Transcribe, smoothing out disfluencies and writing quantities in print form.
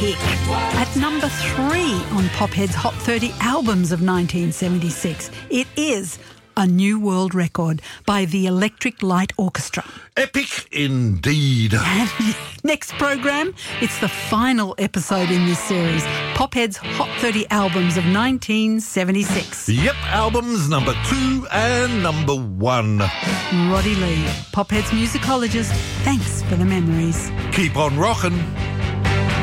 pick. At number 3 on Pophead's Hot 30 Albums of 1976, it is A New World Record by the Electric Light Orchestra. Epic indeed. And next program, it's the final episode in this series, Pophead's Hot 30 Albums of 1976. Yep, albums number 2 and number 1. Roddy Lee, Pophead's musicologist, thanks for the memories. Keep on rockin'.